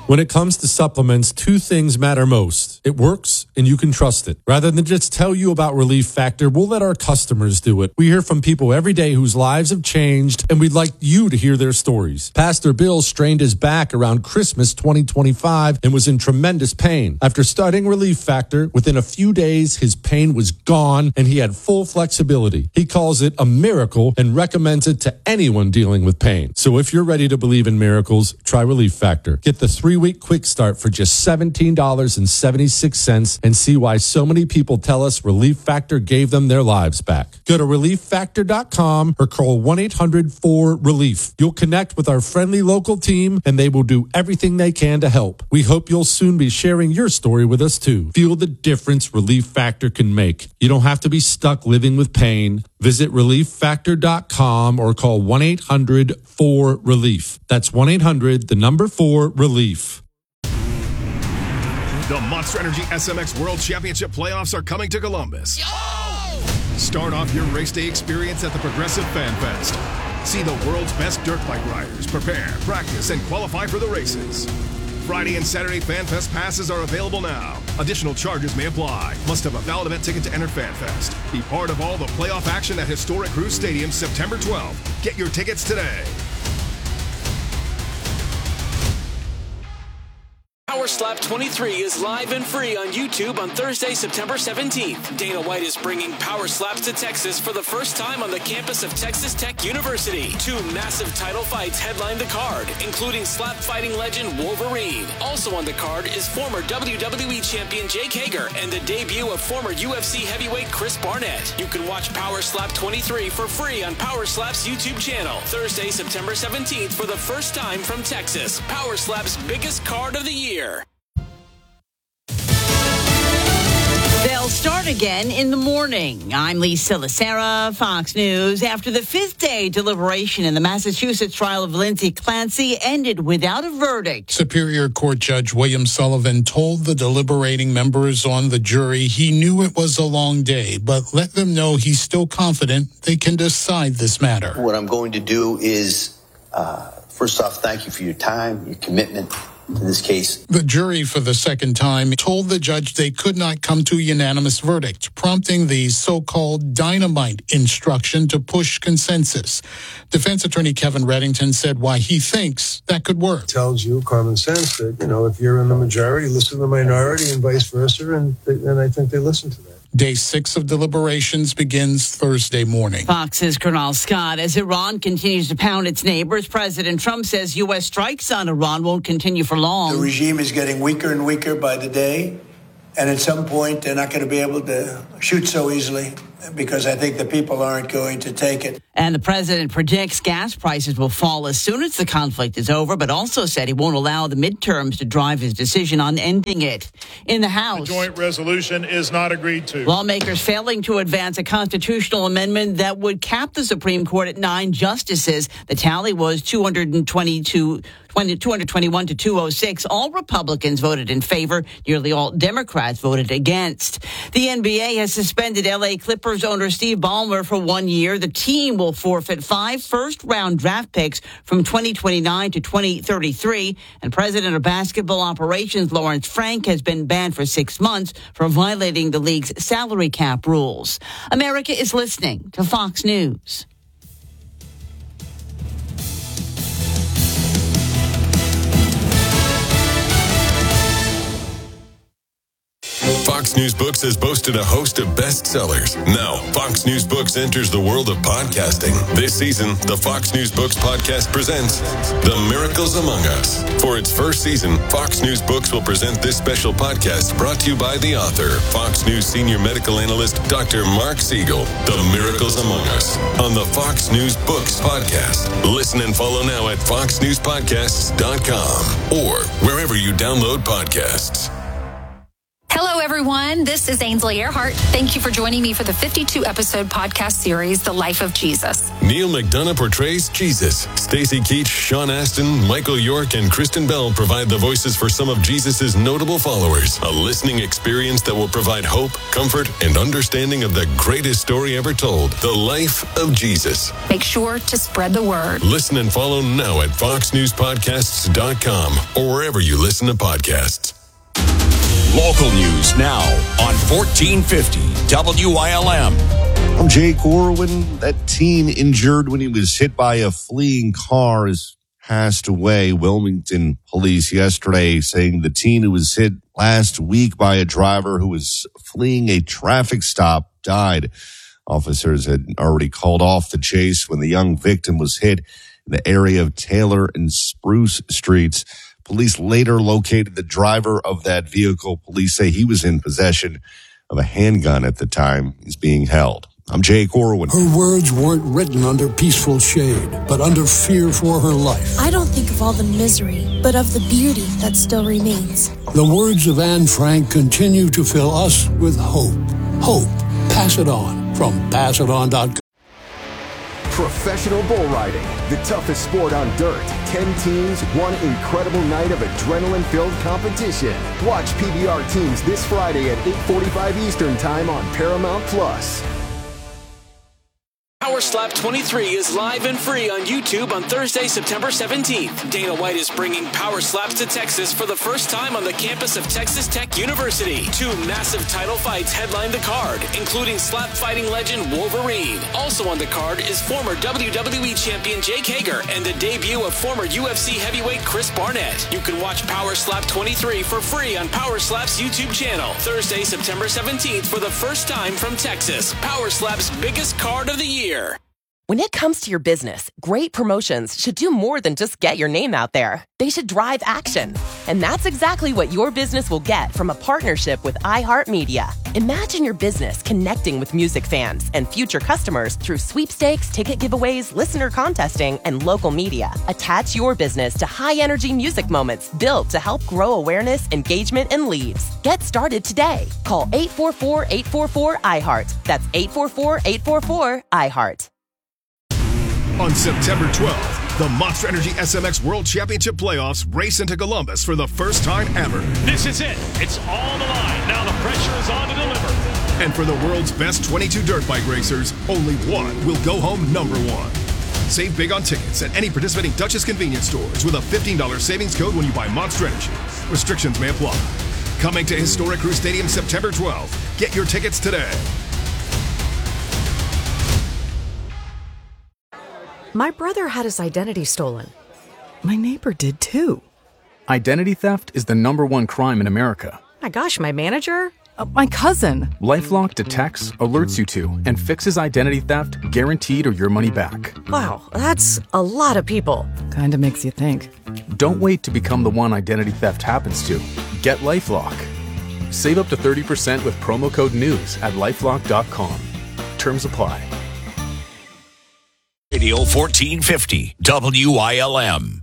When it comes to supplements, two things matter most. It works, and you can trust it. Rather than just tell you about Relief Factor, we'll let our customers do it. We hear from people every day whose lives have changed, and we'd like you to hear their stories. Pastor Bill strained his back around Christmas 2025 and was in tremendous pain. After starting Relief Factor, within a few days, his pain was gone, and he had full flexibility. He calls it a miracle and recommends it to anyone dealing with pain. So if you're ready to believe in miracles, try Relief Factor. Get the 3-week quick start for just $17.76 and see why so many people tell us Relief Factor gave them their lives back. Go to ReliefFactor.com or call 1-800-4RELIEF. You'll connect with our friendly local team and they will do everything they can to help. We hope you'll soon be sharing your story with us too. Feel the difference Relief Factor can make. You don't have to be stuck living with pain. Visit ReliefFactor.com or call 1-800-4RELIEF. That's 1-800-4RELIEF. The Monster Energy SMX World Championship playoffs are coming to Columbus. Yo! Start off your race day experience at the Progressive Fan Fest. See the world's best dirt bike riders prepare, practice, and qualify for the races. Friday and Saturday Fan Fest passes are available now. Additional charges may apply. Must have a valid event ticket to enter Fan Fest. Be part of all the playoff action at historic Cruise Stadium September 12th. Get your tickets today. Power Slap 23 is live and free on YouTube on Thursday, September 17th. Dana White is bringing Power Slaps to Texas for the first time on the campus of Texas Tech University. 2 massive title fights headline the card, including slap fighting legend Wolverine. Also on the card is former WWE champion Jake Hager and the debut of former UFC heavyweight Chris Barnett. You can watch Power Slap 23 for free on Power Slap's YouTube channel. Thursday, September 17th for the first time from Texas. Power Slap's biggest card of the year. They'll start again in the morning. I'm Lisa Lacera, Fox News. After the 5th day deliberation in the Massachusetts trial of Lindsay Clancy ended without a verdict. Superior Court Judge William Sullivan told the deliberating members on the jury he knew it was a long day, but let them know he's still confident they can decide this matter. What I'm going to do is, first off, thank you for your time, your commitment in this case. The jury, for the second time, told the judge they could not come to a unanimous verdict, prompting the so-called dynamite instruction to push consensus. Defense attorney Kevin Reddington said why he thinks that could work. It tells you common sense that, if you're in the majority, listen to the minority and vice versa, and I think they listen to that. Day 6 of deliberations begins Thursday morning. Fox's Colonel Scott. As Iran continues to pound its neighbors, President Trump says U.S. strikes on Iran won't continue for long. The regime is getting weaker and weaker by the day, and at some point they're not going to be able to shoot so easily because I think the people aren't going to take it. And the president predicts gas prices will fall as soon as the conflict is over, but also said he won't allow the midterms to drive his decision on ending it. In the House, the joint resolution is not agreed to. Lawmakers failing to advance a constitutional amendment that would cap the Supreme Court at 9 justices. The tally was 221 to 206. All Republicans voted in favor. Nearly all Democrats voted against. The NBA has suspended LA Clippers owner Steve Ballmer for 1 year. The team will forfeit 5 first-round draft picks from 2029 to 2033. And President of Basketball Operations Lawrence Frank has been banned for 6 months for violating the league's salary cap rules. America is listening to Fox News. Fox News Books has boasted a host of bestsellers. Now, Fox News Books enters the world of podcasting. This season, the Fox News Books podcast presents The Miracles Among Us. For its first season, Fox News Books will present this special podcast brought to you by the author, Fox News senior medical analyst, Dr. Mark Siegel. The Miracles Among Us on the Fox News Books podcast. Listen and follow now at foxnewspodcasts.com or wherever you download podcasts. Hello, everyone. everyone. This is Ainsley Earhart. Thank you for joining me for the 52-episode podcast series, The Life of Jesus. Neil McDonough portrays Jesus. Stacey Keach, Sean Astin, Michael York, and Kristen Bell provide the voices for some of Jesus' notable followers. A listening experience that will provide hope, comfort, and understanding of the greatest story ever told, The Life of Jesus. Make sure to spread the word. Listen and follow now at foxnewspodcasts.com or wherever you listen to podcasts. Local news now on 1450 WILM. I'm Jake Orwin. That teen injured when he was hit by a fleeing car has passed away. Wilmington police yesterday saying the teen who was hit last week by a driver who was fleeing a traffic stop died. Officers had already called off the chase when the young victim was hit in the area of Taylor and Spruce Streets. Police later located the driver of that vehicle. Police say he was in possession of a handgun at the time. He's being held. I'm Jake Orwin. Her words weren't written under peaceful shade, but under fear for her life. I don't think of all the misery, but of the beauty that still remains. The words of Anne Frank continue to fill us with hope. Hope. Pass it on from passiton.com. Professional bull riding, the toughest sport on dirt. 10 teams, one incredible night of adrenaline-filled competition. Watch PBR teams this Friday at 8:45 Eastern Time on Paramount+. Power Slap 23 is live and free on YouTube on Thursday, September 17th. Dana White is bringing Power Slaps to Texas for the first time on the campus of Texas Tech University. 2 massive title fights headline the card, including slap fighting legend Wolverine. Also on the card is former WWE champion Jake Hager and the debut of former UFC heavyweight Chris Barnett. You can watch Power Slap 23 for free on Power Slap's YouTube channel. Thursday, September 17th for the first time from Texas. Power Slap's biggest card of the year. When it comes to your business, great promotions should do more than just get your name out there. They should drive action. And that's exactly what your business will get from a partnership with iHeartMedia. Imagine your business connecting with music fans and future customers through sweepstakes, ticket giveaways, listener contesting, and local media. Attach your business to high-energy music moments built to help grow awareness, engagement, and leads. Get started today. Call 844-844-iHeart. That's 844-844-iHeart. On September 12th, the Monster Energy SMX World Championship Playoffs race into Columbus for the first time ever. This is it. It's all the line. Now the pressure is on to deliver. And for the world's best 22 dirt bike racers, only one will go home number one. Save big on tickets at any participating Duchess convenience stores with a $15 savings code when you buy Monster Energy. Restrictions may apply. Coming to historic Crew Stadium September 12th. Get your tickets today. My brother had his identity stolen. My neighbor did too. Identity theft is the #1 crime in America. My gosh, my manager? My cousin. LifeLock detects, alerts you to, and fixes identity theft guaranteed or your money back. Wow, that's a lot of people. Kinda makes you think. Don't wait to become the one identity theft happens to. Get LifeLock. Save up to 30% with promo code NEWS at LifeLock.com. Terms apply. Radio 1450 WILM.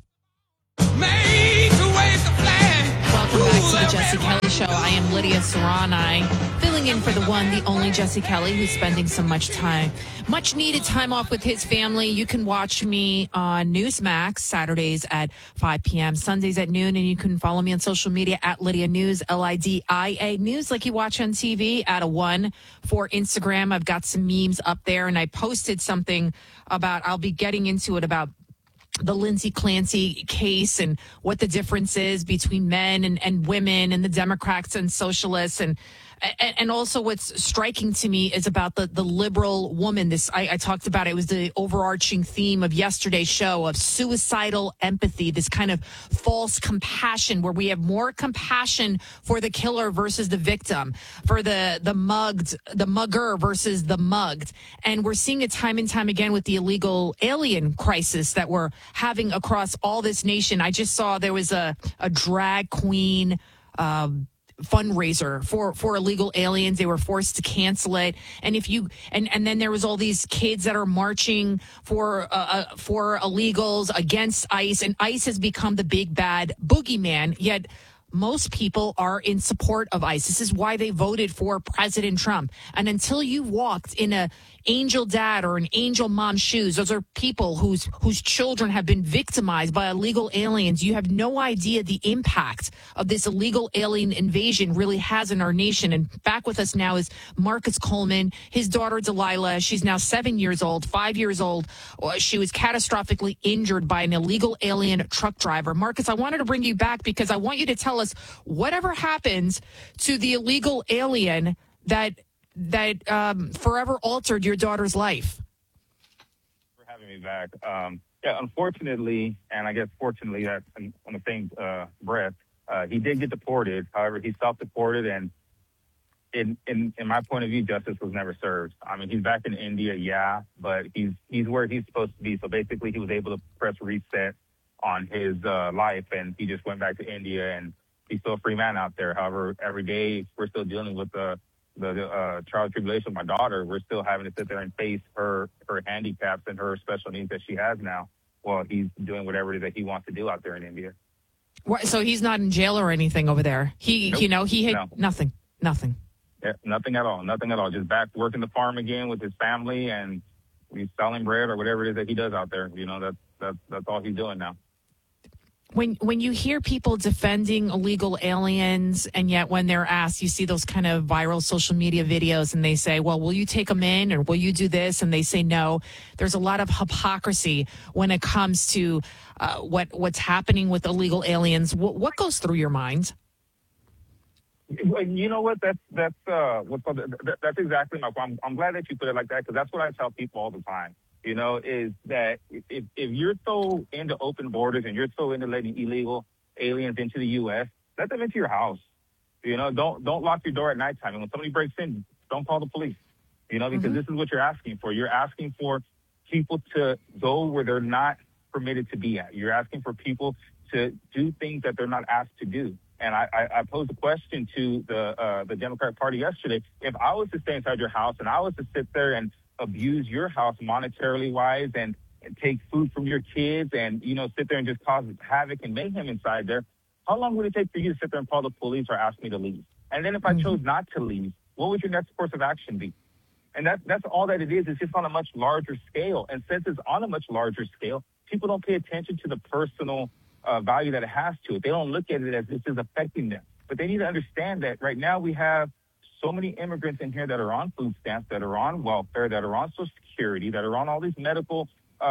Welcome back to the Jesse Kelly Show. I am Lydia Serrani, filling in for the one, the only Jesse Kelly, who's spending so much needed time off with his family. You can watch me on Newsmax Saturdays at 5 p.m., Sundays at noon, and you can follow me on social media at Lydia News, LIDIA News, like you watch on TV, at a 1 for Instagram. I've got some memes up there, and I posted something about, I'll be getting into it about the Lindsay Clancy case and what the difference is between men and women and the Democrats and socialists. And also what's striking to me is about the liberal woman. I talked about it was the overarching theme of yesterday's show of suicidal empathy, this kind of false compassion where we have more compassion for the killer versus the victim, for the mugger versus the mugged. And we're seeing it time and time again with the illegal alien crisis that we're having across all this nation. I just saw there was a drag queen fundraiser for illegal aliens. They were forced to cancel it. And and then there was all these kids that are marching for illegals against ICE, and ICE has become the big bad boogeyman. Yet most people are in support of ICE. This is why they voted for President Trump. And until you walked in a angel dad or an angel mom's shoes, those are people whose children have been victimized by illegal aliens. You have no idea the impact of this illegal alien invasion really has in our nation. And back with us now is Marcus Coleman, his daughter Delilah. She's now 7 years old, 5 years old. She was catastrophically injured by an illegal alien truck driver. Marcus, I wanted to bring you back because I want you to tell us whatever happens to the illegal alien that forever altered your daughter's life. For having me back. Yeah, unfortunately, and I guess fortunately, that's on the same breath, he did get deported. However, he self-deported, and in my point of view, justice was never served. I mean, he's back in India, yeah, but he's where he's supposed to be. So basically, he was able to press reset on his life, and he just went back to India, and he's still a free man out there. However, every day we're still dealing with the trial and tribulation of my daughter. We're still having to sit there and face her handicaps and her special needs that she has now while he's doing whatever it is that he wants to do out there in India. So he's not in jail or anything over there. He had nothing. Yeah, nothing at all. Just back working the farm again with his family, and he's selling bread or whatever it is that he does out there. That's all he's doing now. When you hear people defending illegal aliens, and yet when they're asked, you see those kind of viral social media videos, and they say, well, will you take them in, or will you do this? And they say no. There's a lot of hypocrisy when it comes to what's happening with illegal aliens. What goes through your mind? You know what? That's exactly my point. I'm glad that you put it like that, because that's what I tell people all the time. Is that if you're so into open borders and you're so into letting illegal aliens into the U.S., let them into your house. Don't lock your door at nighttime. And when somebody breaks in, don't call the police. Because this is what you're asking for. You're asking for people to go where they're not permitted to be at. You're asking for people to do things that they're not asked to do. And I posed a question to the Democratic Party yesterday. If I was to stay inside your house and I was to sit there and abuse your house monetarily wise and take food from your kids and, sit there and just cause havoc and mayhem inside there, how long would it take for you to sit there and call the police or ask me to leave? And then if I chose not to leave, what would your next course of action be? And that's all that it is. It's just on a much larger scale. And since it's on a much larger scale, people don't pay attention to the personal value that it has to it. They don't look at it as this is affecting them. But they need to understand that right now we have so many immigrants in here that are on food stamps, that are on welfare, that are on Social Security, that are on all these medical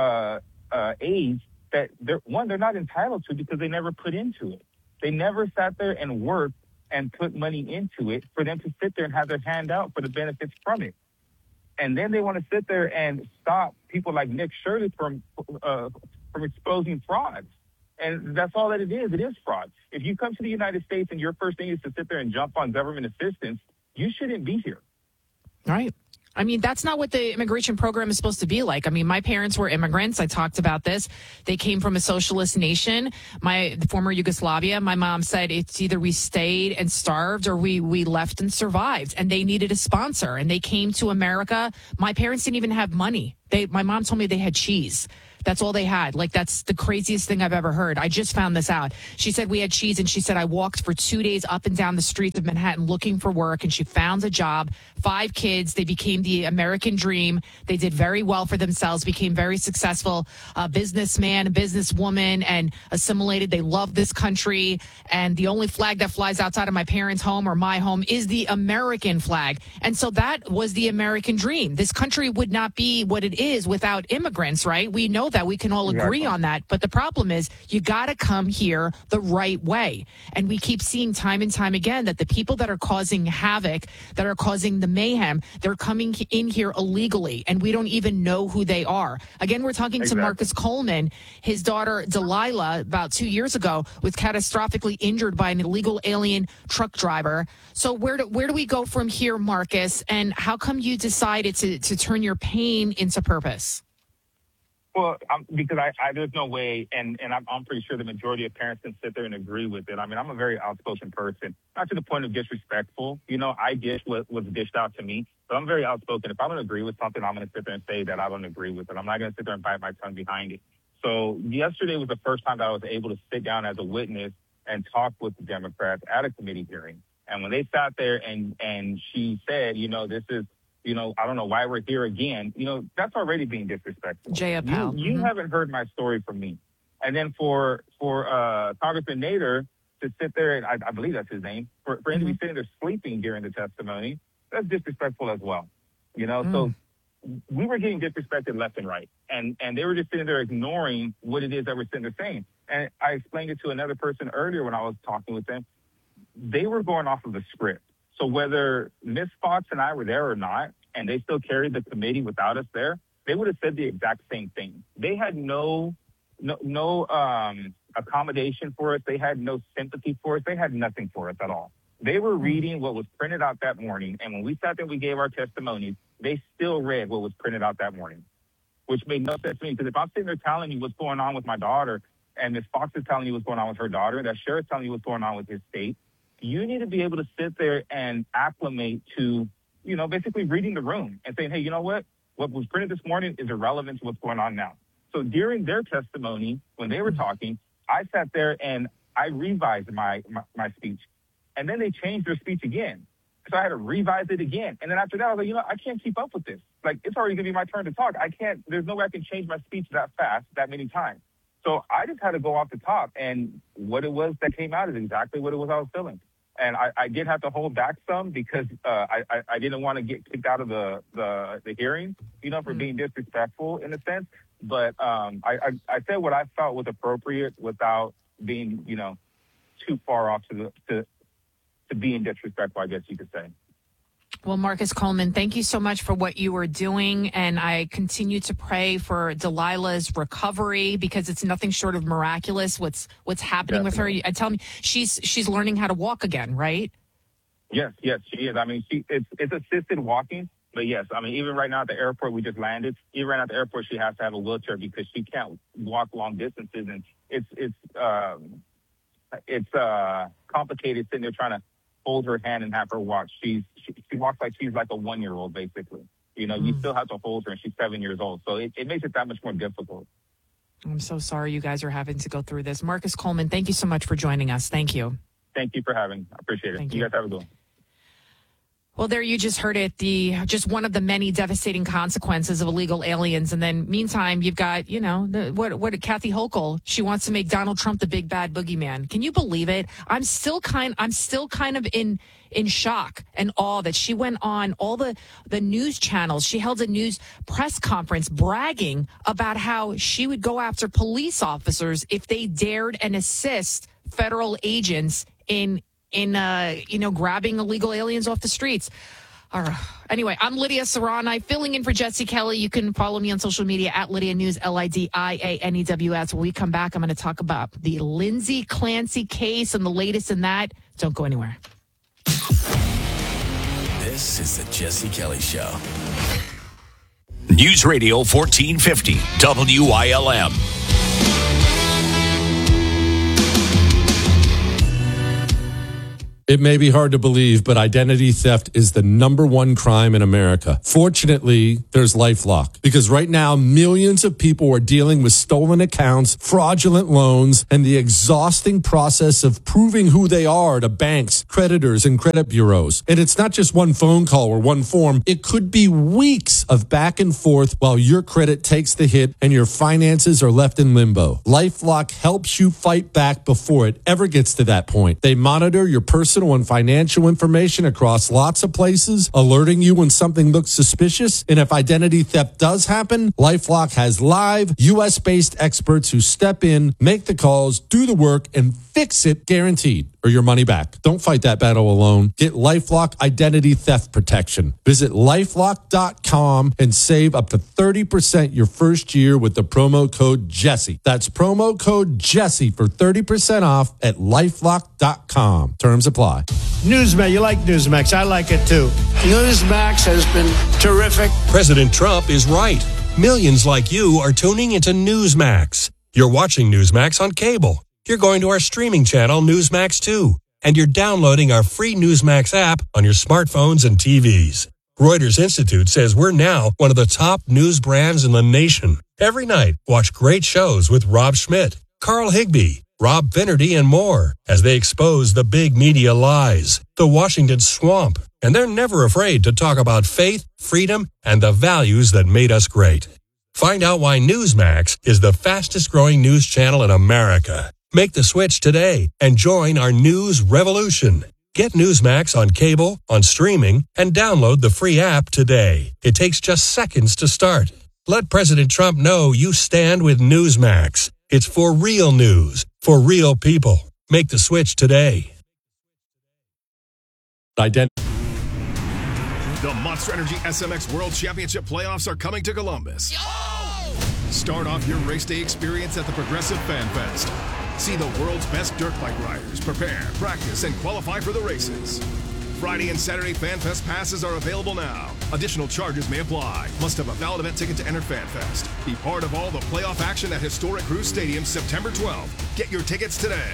aids that they're not entitled to because they never put into it. They never sat there and worked and put money into it for them to sit there and have their hand out for the benefits from it. And then they want to sit there and stop people like Nick Shirley from exposing frauds. And that's all that it is. It is fraud. If you come to the United States and your first thing is to sit there and jump on government assistance, you shouldn't be here. Right. I mean, that's not what the immigration program is supposed to be like. I mean, my parents were immigrants. I talked about this. They came from a socialist nation, the former Yugoslavia. My mom said it's either we stayed and starved or we left and survived. And they needed a sponsor. And they came to America. My parents didn't even have money. My mom told me they had cheese. That's all they had. Like, that's the craziest thing I've ever heard. I just found this out. She said we had cheese, and she said I walked for 2 days up and down the streets of Manhattan looking for work, and she found a job. 5 kids. They became the American dream. They did very well for themselves, became very successful businessman, businesswoman, and assimilated. They love this country, and the only flag that flies outside of my parents' home or my home is the American flag. And so that was the American dream. This country would not be what it is without immigrants, right? We know that. We can all agree on that. But the problem is you got to come here the right way. And we keep seeing time and time again that the people that are causing havoc, that are causing the mayhem, they're coming in here illegally, and we don't even know who they are. Again, we're talking to Marcus Coleman. His daughter, Delilah, about 2 years ago, was catastrophically injured by an illegal alien truck driver. So where do we go from here, Marcus? And how come you decided to turn your pain into purpose? Well, because there's no way, and I'm pretty sure the majority of parents can sit there and agree with it. I mean, I'm a very outspoken person, not to the point of disrespectful. I dish what was dished out to me, but I'm very outspoken. If I don't agree with something, I'm going to sit there and say that I don't agree with it. I'm not going to sit there and bite my tongue behind it. So yesterday was the first time that I was able to sit down as a witness and talked with the Democrats at a committee hearing. And when they sat there and she said, this is, I don't know why we're here again, that's already being disrespectful. You haven't heard my story from me. And then for Congressman Nader to sit there, and I believe that's his name, for him to be sitting there sleeping during the testimony, that's disrespectful as well. So we were getting disrespected left and right. And they were just sitting there ignoring what it is that we're sitting there saying. And I explained it to another person earlier when I was talking with them. They were going off of the script. So whether Ms. Fox and I were there or not, and they still carried the committee without us there, they would have said the exact same thing. They had no accommodation for us. They had no sympathy for us. They had nothing for us at all. They were reading what was printed out that morning. And when we sat there, we gave our testimonies, they still read what was printed out that morning, which made no sense to me. Because if I'm sitting there telling you what's going on with my daughter, and Ms. Fox is telling you what's going on with her daughter, and that sheriff's telling you what's going on with his state, you need to be able to sit there and acclimate to, basically reading the room and saying, hey, you know what? What was printed this morning is irrelevant to what's going on now. So during their testimony, when they were talking, I sat there and I revised my speech. And then they changed their speech again. So I had to revise it again. And then after that, I was like, I can't keep up with this. Like, it's already going to be my turn to talk. There's no way I can change my speech that fast, that many times. So I just had to go off the top. And what it was that came out is exactly what it was I was feeling. And I did have to hold back some because I didn't want to get kicked out of the hearing, for being disrespectful in a sense. But I said what I felt was appropriate without being, too far off to being disrespectful, I guess you could say. Well, Marcus Coleman, thank you so much for what you are doing. And I continue to pray for Delilah's recovery because it's nothing short of miraculous what's happening with her. I tell me she's learning how to walk again, right? Yes, she is. I mean, it's assisted walking. But yes, I mean, even right now at the airport, we just landed. Even right now at the airport, she has to have a wheelchair because she can't walk long distances. And it's complicated sitting there trying to hold her hand and have her walk. She walks like she's like a 1-year-old, basically. You still have to hold her, and she's 7 years old. So it makes it that much more difficult. I'm so sorry you guys are having to go through this. Marcus Coleman, thank you so much for joining us. Thank you. Thank you for having me. I appreciate it. Thank you guys have a good one. Well, there you just heard it, just one of the many devastating consequences of illegal aliens. And then meantime, you've got, what Kathy Hochul, she wants to make Donald Trump the big bad boogeyman. Can you believe it? I'm still kind of in shock and awe that she went on all the news channels. She held a news press conference bragging about how she would go after police officers if they dared and assist federal agents in grabbing illegal aliens off the streets. Anyway, I'm Lydia Serrani, filling in for Jesse Kelly. You can follow me on social media at Lydia News, LIDIANEWS. When we come back, I'm going to talk about the Lindsay Clancy case and the latest in that. Don't go anywhere. This is the Jesse Kelly Show. News Radio 1450, WILM. It may be hard to believe, but identity theft is the #1 crime in America. Fortunately, there's LifeLock, because right now, millions of people are dealing with stolen accounts, fraudulent loans, and the exhausting process of proving who they are to banks, creditors, and credit bureaus. And it's not just one phone call or one form. It could be weeks of back and forth while your credit takes the hit and your finances are left in limbo. LifeLock helps you fight back before it ever gets to that point. They monitor your personal and financial information across lots of places, alerting you when something looks suspicious. And if identity theft does happen, LifeLock has live U.S.-based experts who step in, make the calls, do the work, and fix it, guaranteed, or your money back. Don't fight that battle alone. Get LifeLock identity theft protection. Visit LifeLock.com and save up to 30% your first year with the promo code Jesse. That's promo code Jesse for 30% off at LifeLock.com. Terms apply. Newsmax, you like Newsmax. I like it too. Newsmax has been terrific. President Trump is right. Millions like you are tuning into Newsmax. You're watching Newsmax on cable. You're going to our streaming channel, Newsmax 2. And you're downloading our free Newsmax app on your smartphones and TVs. Reuters Institute says we're now one of the top news brands in the nation. Every night, watch great shows with Rob Schmidt, Carl Higbie, Rob Finnerty, and more as they expose the big media lies, the Washington swamp, and they're never afraid to talk about faith, freedom, and the values that made us great. Find out why Newsmax is the fastest growing news channel in America. Make the switch today and join our news revolution. Get Newsmax on cable, on streaming, and download the free app today. It takes just seconds to start. Let President Trump know you stand with Newsmax. It's for real news, for real people. Make the switch today. The Monster Energy SMX World Championship playoffs are coming to Columbus. Start off your race day experience at the Progressive Fan Fest. See the world's best dirt bike riders prepare, practice, and qualify for the races. Friday and Saturday Fan Fest passes are available now. Additional charges may apply. Must have a valid event ticket to enter Fan Fest. Be part of all the playoff action at historic Cruise Stadium September 12th. Get your tickets today.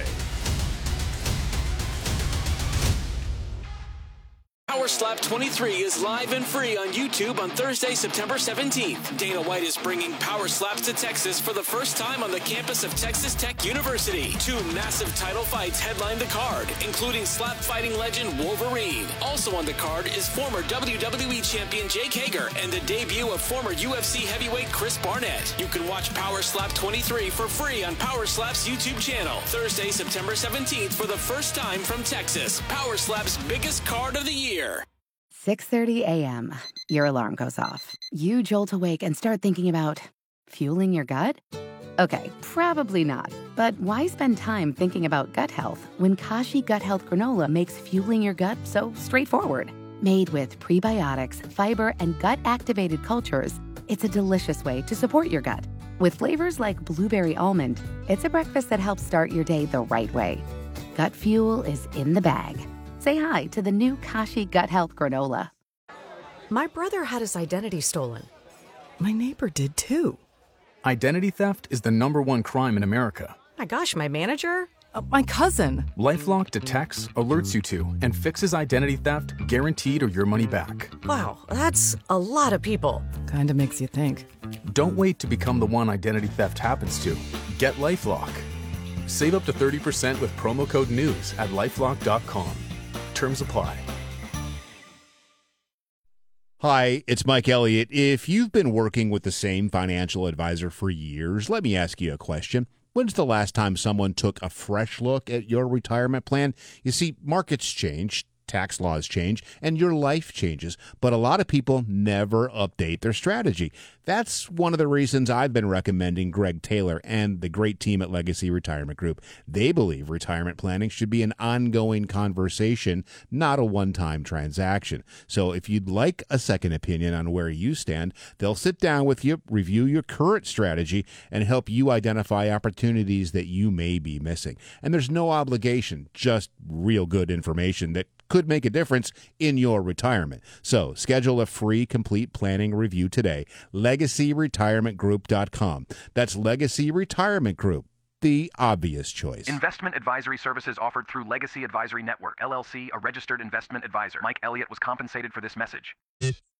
Power Slap 23 is live and free on YouTube on Thursday, September 17th. Dana White is bringing Power Slaps to Texas for the first time on the campus of Texas Tech University. 2 massive title fights headline the card, including slap fighting legend Wolverine. Also on the card is former WWE champion Jake Hager and the debut of former UFC heavyweight Chris Barnett. You can watch Power Slap 23 for free on Power Slap's YouTube channel. Thursday, September 17th for the first time from Texas. Power Slap's biggest card of the year. 6:30 a.m. Your alarm goes off. You jolt awake and start thinking about fueling your gut? Okay, probably not. But why spend time thinking about gut health when Kashi Gut Health Granola makes fueling your gut so straightforward? Made with prebiotics, fiber, and gut-activated cultures, it's a delicious way to support your gut. With flavors like blueberry almond, it's a breakfast that helps start your day the right way. Gut fuel is in the bag. Say hi to the new Kashi Gut Health Granola. My brother had his identity stolen. My neighbor did too. Identity theft is the #1 crime in America. My gosh, my manager? My cousin. LifeLock detects, alerts you to, and fixes identity theft guaranteed or your money back. Wow, that's a lot of people. Kinda makes you think. Don't wait to become the one identity theft happens to. Get LifeLock. Save up to 30% with promo code NEWS at LifeLock.com. Terms apply. Hi, it's Mike Elliott. If you've been working with the same financial advisor for years, let me ask you a question. When's the last time someone took a fresh look at your retirement plan? You see, markets change, tax laws change, and your life changes, but a lot of people never update their strategy. That's one of the reasons I've been recommending Greg Taylor and the great team at Legacy Retirement Group. They believe retirement planning should be an ongoing conversation, not a one-time transaction. So if you'd like a second opinion on where you stand, they'll sit down with you, review your current strategy, and help you identify opportunities that you may be missing. And there's no obligation, just real good information that could make a difference in your retirement. So schedule a free complete planning review today. LegacyRetirementGroup.com. That's Legacy Retirement Group, the obvious choice. Investment advisory services offered through Legacy Advisory Network, LLC, a registered investment advisor. Mike Elliott was compensated for this message.